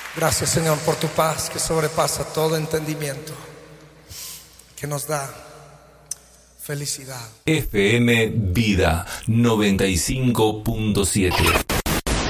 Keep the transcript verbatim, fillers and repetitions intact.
Gracias, Señor, por tu paz que sobrepasa todo entendimiento, que nos da felicidad. F M Vida noventa y cinco punto siete.